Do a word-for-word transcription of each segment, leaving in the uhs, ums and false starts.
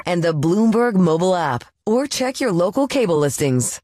and the Bloomberg mobile app, or check your local cable listings.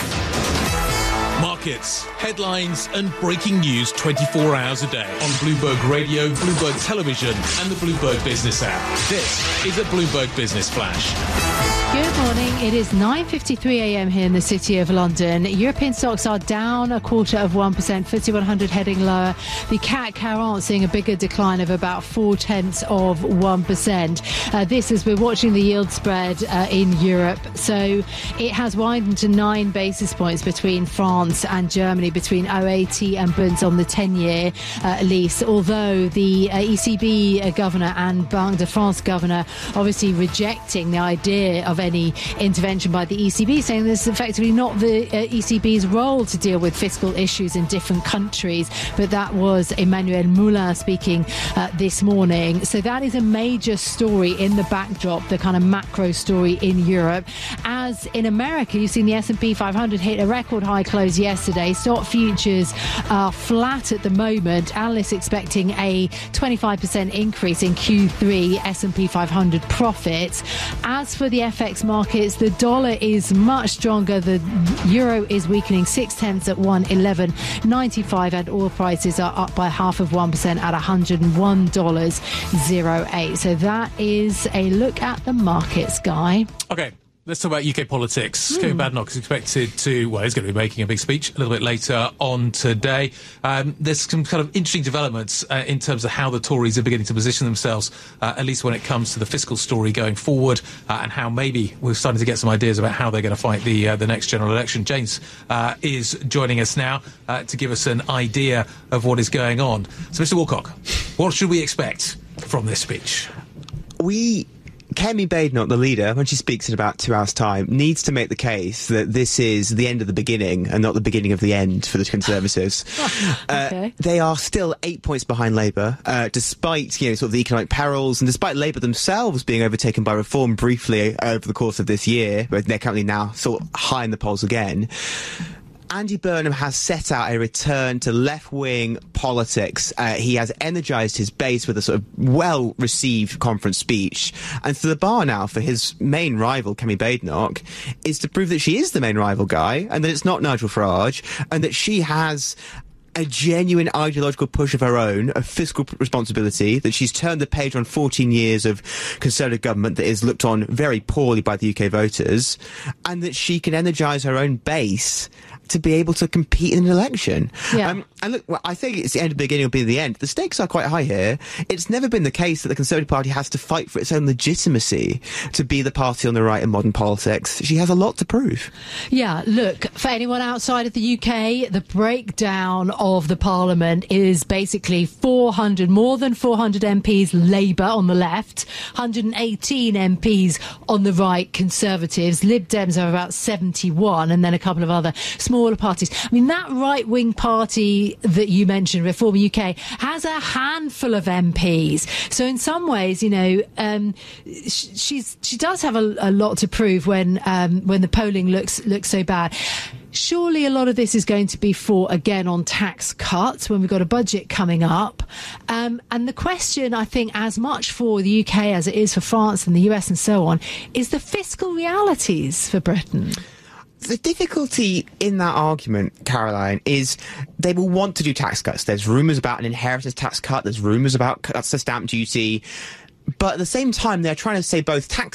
Markets, headlines and breaking news twenty-four hours a day on Bloomberg Radio, Bloomberg Television and the Bloomberg Business app. This is a Bloomberg Business Flash. Good morning. It is nine fifty-three a m here in the city of London. European stocks are down a quarter of one percent, F T S E one hundred heading lower. The C A C Quarante seeing a bigger decline of about four tenths of one percent. Uh, this as we're watching the yield spread uh, in Europe. So it has widened to nine basis points between France and Germany, between O A T and Bunds on the ten-year uh, lease, although the uh, E C B uh, governor and Banque de France governor obviously rejecting the idea of any intervention by the E C B, saying this is effectively not the uh, E C B's role to deal with fiscal issues in different countries. But that was Emmanuel Moulin speaking uh, this morning. So that is a major story in the backdrop, the kind of macro story in Europe. As in America, you've seen the S and P five hundred hit a record high close yesterday. Stock futures are flat at the moment. Analysts expecting a twenty-five percent increase in Q three S and P five hundred profits. As for the F X markets, the dollar is much stronger. The euro is weakening six tenths at one eleven ninety-five, and oil prices are up by half of one percent at one hundred one dollars oh eight. So that is a look at the markets, Guy. Okay. Let's talk about U K politics. Mm. Kevin Badenoch is expected to, well, he's going to be making a big speech a little bit later on today. Um, there's some kind of interesting developments uh, in terms of how the Tories are beginning to position themselves, uh, at least when it comes to the fiscal story going forward, uh, and how maybe we're starting to get some ideas about how they're going to fight the uh, the next general election. James uh, is joining us now uh, to give us an idea of what is going on. So, Mister Wilcock, what should we expect from this speech? We... Kemi Badenoch, the leader, when she speaks in about two hours' time, needs to make the case that this is the end of the beginning and not the beginning of the end for the Conservatives. oh, okay. uh, they are still eight points behind Labour, uh, despite you know sort of the economic perils and despite Labour themselves being overtaken by Reform briefly over the course of this year, but they're currently now sort of high in the polls again. Andy Burnham has set out a return to left-wing politics. Uh, he has energised his base with a sort of well-received conference speech. And so the bar now for his main rival, Kemi Badenoch, is to prove that she is the main rival guy and that it's not Nigel Farage and that she has a genuine ideological push of her own, a fiscal responsibility, that she's turned the page on fourteen years of Conservative government that is looked on very poorly by the U K voters, and that she can energise her own base to be able to compete in an election. Yeah. Um, and look, well, I think it's the end of the beginning will be the end. The stakes are quite high here. It's never been the case that the Conservative Party has to fight for its own legitimacy to be the party on the right in modern politics. She has a lot to prove. Yeah, look, for anyone outside of the U K, the breakdown of the Parliament is basically four hundred, more than four hundred M Ps Labour on the left, one hundred eighteen M Ps on the right, Conservatives. Lib Dems are about seventy-one, and then a couple of other smaller parties. I mean, that right-wing party that you mentioned, Reform U K, has a handful of M Ps. So in some ways, you know, um, she's she does have a, a lot to prove when um, when the polling looks looks so bad. Surely a lot of this is going to be fought again on tax cuts when we've got a budget coming up. Um, and the question, I think, as much for the U K as it is for France and the U S and so on, is the fiscal realities for Britain. The difficulty in that argument, Caroline, is they will want to do tax cuts. There's rumours about an inheritance tax cut. There's rumours about cuts to stamp duty. But at the same time, they're trying to say both tax